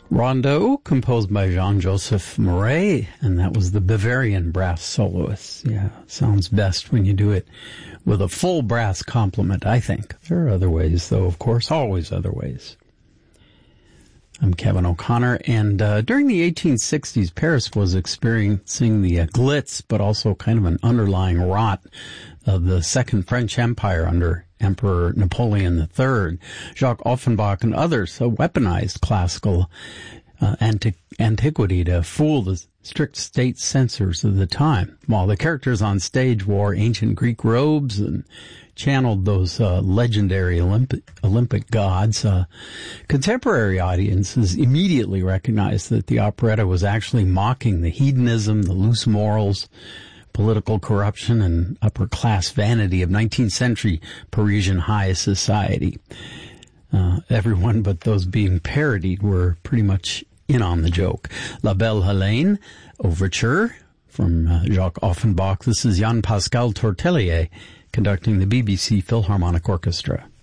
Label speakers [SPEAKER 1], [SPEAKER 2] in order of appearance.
[SPEAKER 1] Rondo, composed by Jean-Joseph Murray, and that was the Bavarian brass soloist. Yeah, sounds best when you do it with a full brass complement, I think. There are other ways, though, of course, always other ways. I'm Kevin O'Connor, and during the 1860s, Paris was experiencing the glitz, but also kind of an underlying rot of the Second French Empire under Emperor Napoleon III. Jacques Offenbach and others weaponized classical antiquity to fool the strict state censors of the time. While the characters on stage wore ancient Greek robes and channeled those legendary Olympic gods, contemporary audiences immediately recognized that the operetta was actually mocking the hedonism, the loose morals, political corruption, and upper-class vanity of 19th century Parisian high society. Everyone but those being parodied were pretty much in on the joke. La Belle Hélène, Overture from Jacques Offenbach. This is Jean-Pascal Tortelier conducting the BBC Philharmonic Orchestra.